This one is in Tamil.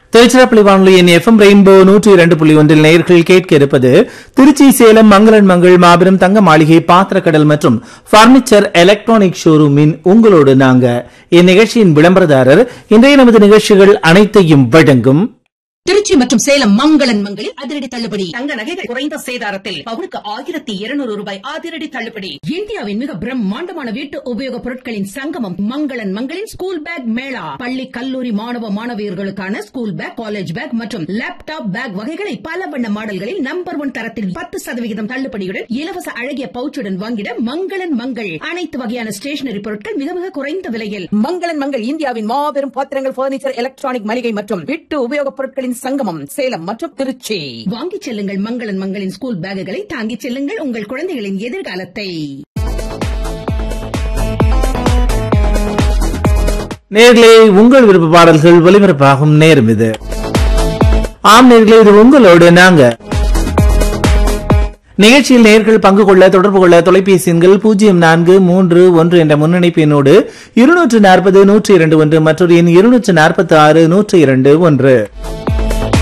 திருச்சிராப்பள்ளி வானொலியின் எஃப்எம் ரெயின்போ 102.1 நேயர்கள் கேட்க இருப்பது திருச்சி சேலம் மங்களன் மங்கள் மாபெரும் தங்க மாளிகை பாத்திரக்கடல் மற்றும் பர்னிச்சர் எலக்ட்ரானிக் ஷோரூமின் உங்களோடு நாங்க. இந்நிகழ்ச்சியின் விளம்பரதாரர் இன்றைய நமது நிகழ்ச்சிகள் அனைத்தையும் வழங்கும் திருச்சி மற்றும் சேலம் மங்களன் மங்களில் அதிரடி தள்ளுபடி. தங்க நகைகள் குறைந்த சேதாரத்தில் பவுனுக்கு 1200 ரூபாய் அதிரடி தள்ளுபடி. இந்தியாவின் மிக பிரம்மாண்டமான வீட்டு உபயோகப் பொருட்களின் சங்கமம் மங்களன் மங்களின் ஸ்கூல் பேக் மேளா. பள்ளி கல்லூரி மாணவ மாணவியர்களுக்கான ஸ்கூல் பேக், காலேஜ் பேக் மற்றும் லேப்டாப் பேக் வகைகளை பல வண்ண மாடல்களில் நம்பர் 1 தரத்தில் 10% தள்ளுபடியுடன் இலவச அழகிய பவுச்சுடன் வாங்கிட மங்களன் மங்கள். அனைத்து வகையான ஸ்டேஷனரி பொருட்கள் மிக மிக குறைந்த விலையில். மங்களன் மங்கள் இந்தியாவின் மாபெரும் பாத்திரங்கள், பர்னிச்சர், எலக்ட்ரானிக் மளிகை மற்றும் வீட்டு உபயோகப் பொருட்களின் சங்கமம் சேலம் மற்றும் திருச்சி. வாங்கிச் செல்லுங்கள் மங்களன் மங்களின் ஸ்கூல் பேக்குகளை, தாங்கிச் செல்லுங்கள் உங்கள் குழந்தைகளின் எதிர்காலத்தை. நேர்களே, உங்கள் விருப்ப பாடல்கள் ஒலிபரப்பாகும் நேரம் இது. ஆம் நேர்களே, இது உங்களோடு நாங்க. நிகழ்ச்சியில் நேயர்கள் பங்கு கொள்ள தொடர்பு கொள்ள தொலைபேசி எண்கள் 0431 என்ற முன்னணிப்பு எண்ணோடு 240 102 1 மற்றொரு எண் 246 102 1.